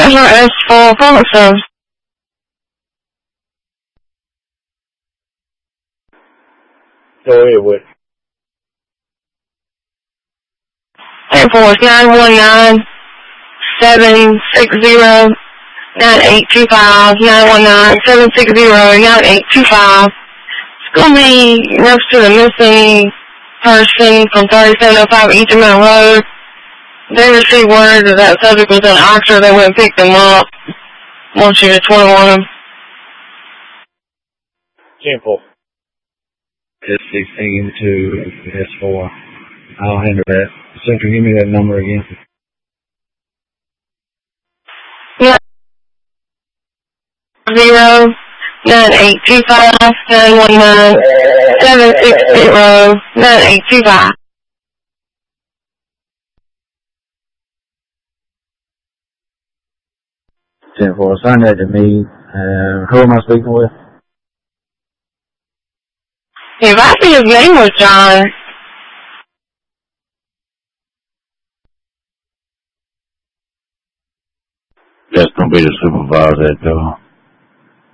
Treasure S4 Forces. Go ahead with it. Air Force 919-760-9825, 919-760-9825. It's going to be next to the missing person from 3705 Eastern Mountain Road. They received word that that subject was in Oxford. They went and picked them up. Want you to 21 them. 10-4. S16 to S4. I'll handle that. Central, give me that number again. Yeah. 0-9825-919-760-9825. 10-4. Assign that to me. Who am I speaking with? If I think his name was John. That's going to be the supervisor at